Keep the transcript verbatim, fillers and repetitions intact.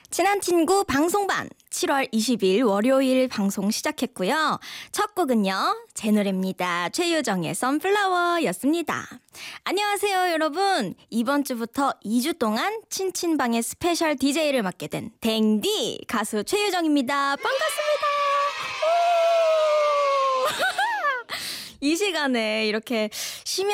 친한 친구 방송반 칠월 이십일 월요일 방송 시작했고요. 첫 곡은요. 제 노래입니다. 최유정의 선플라워였습니다. 안녕하세요 여러분. 이번 주부터 이 주 동안 친친방의 스페셜 디제이를 맡게 된 댕디 가수 최유정입니다. 반갑습니다. 이 시간에 이렇게 쉬면